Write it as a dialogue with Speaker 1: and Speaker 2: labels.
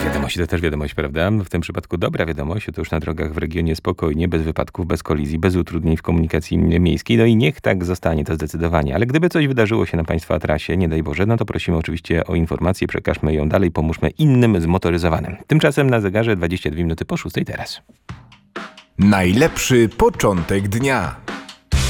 Speaker 1: Wiadomość to też wiadomość, prawda? W tym przypadku dobra wiadomość, to już na drogach w regionie spokojnie, bez wypadków, bez kolizji, bez utrudnień w komunikacji miejskiej. No i niech tak zostanie to zdecydowanie. Ale gdyby coś wydarzyło się na Państwa trasie, nie daj Boże, no to prosimy oczywiście o informację, przekażmy ją dalej, pomóżmy innym zmotoryzowanym. Tymczasem na zegarze 22 minuty po 6 teraz.
Speaker 2: Najlepszy początek dnia.